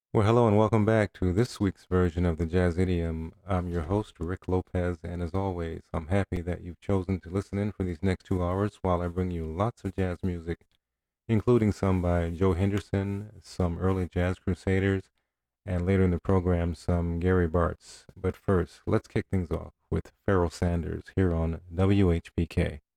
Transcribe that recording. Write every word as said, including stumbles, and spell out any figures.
Well, hello and welcome back to this week's version of the Jazz Idiom. I'm your host, Rick Lopez, and as always, I'm happy that you've chosen to listen in for these next two hours while I bring you lots of jazz music, including some by Joe Henderson, some early jazz crusaders, and later in the program, some Gary Bartz. But first, let's kick things off with Pharoah Sanders here on W H B K.